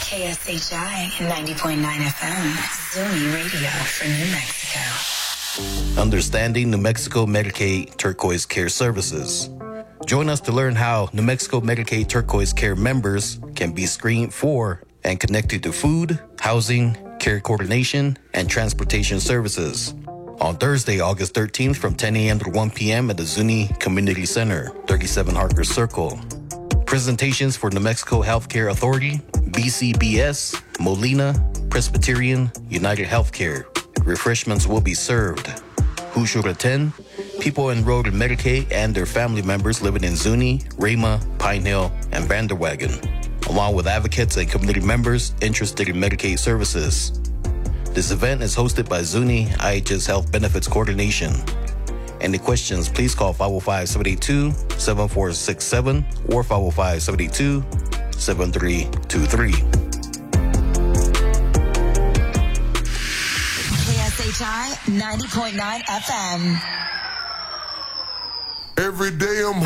KSHI 90.9 FM, Zuni Radio for New Mexico. Understanding New Mexico Medicaid Turquoise Care Services. Join us to learn how New Mexico Medicaid Turquoise Care members can be screened for and connected to food, housing, care coordination, and transportation services. On Thursday, August 13th from 10 a.m. to 1 p.m. at the Zuni Community Center, 37 Harker Circle. Presentations for New Mexico Healthcare Authority, BCBS, Molina, Presbyterian, United Healthcare. Refreshments will be served. Who should attend? People enrolled in Medicaid and their family members living in Zuni, Rama, Pine Hill, and Vanderwagen, along with advocates and community members interested in Medicaid services. This event is hosted by Zuni IHS Health Benefits Coordination. Any questions, please call 505-782-7467 or 505-782-7323. KSHI 90.9 FM. Every day I'm